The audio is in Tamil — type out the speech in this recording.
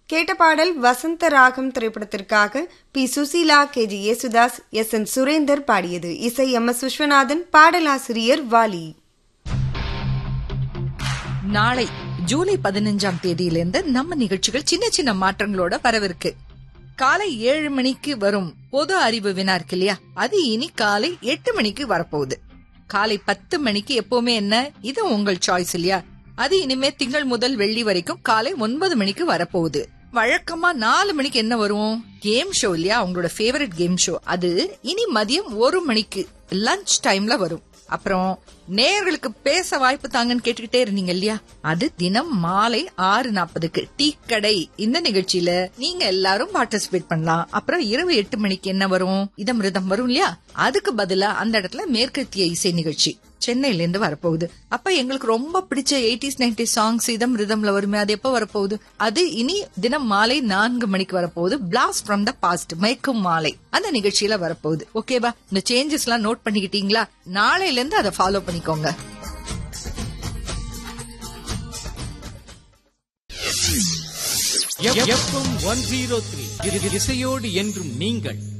கேட்ட பாடல் வசந்த ராகம் திரைப்படத்திற்காக B. Susheela, KG Yesudas, SN Surender பாடியது. இசை MS விஸ்வநாதன், பாடலாசிரியர் வாலி. நாளை ஜூலை 15ஆம் தேதியிலிருந்து நம்ம நிகழ்ச்சிகள் சின்ன சின்ன மாற்றங்களோட வரவிருக்கு. காலை 7 மணிக்கு வரும் பொது அறிவு வினா இருக்கு இல்லையா, அது இனி காலை 8 மணிக்கு வரப்போகுது. காலை 10 மணிக்கு எப்பவுமே என்ன, இது உங்கள் சாய்ஸ் இல்லையா, அது இனிமே திங்கள் முதல் வெள்ளி வரைக்கும் காலை 9 மணிக்கு வரப்போகுது. வழக்கமா 4 மணிக்கு என்ன வரும், கேம் ஷோ இல்லையா, உங்களோட ஃபேவரட் கேம் ஷோ, அது இனி மதியம் 1 மணிக்கு லஞ்ச் டைம்ல வரும். அப்புறம் நேயர்களுக்கு பேச வாய்ப்பு தாங்கன்னு கேட்டுக்கிட்டே இருந்தீங்க இல்லையா, அது தினம் மாலை 6:40க்கு டீ கடை இந்த நிகழ்ச்சியில நீங்க எல்லாரும் பார்ட்டிசிபேட் பண்ணலாம். அப்புறம் இரவு 8 மணிக்கு என்ன வரும், இதமிருதம் வரும் இல்லையா, அதுக்கு பதிலா அந்த இடத்துல மேற்கத்திய இசை நிகழ்ச்சி சென்னையில இருந்து வரப்போகுது. அப்ப எங்களுக்கு ரொம்ப பிடிச்ச 80s 90s சாங்ஸ் இதம் ரிதம்ல வருமே, அது எப்ப வரப்போகுது, அது இனி தினம் மாலை 4 மணிக்கு வரப்போகுது. பிளாஸ்ட் ஃப்ரம் த பாஸ்ட் மயக்கும் மாலை அந்த நிகழ்ச்சியில வரப்போகுது. ஓகேவா, இந்த சேஞ்சஸ் எல்லாம் நோட் பண்ணிக்கிட்டீங்களா? நாளையில இருந்து அதை ஃபாலோ பண்ணிக்கோங்க. FM 103 இசையோடு என்றும் நீங்கள்.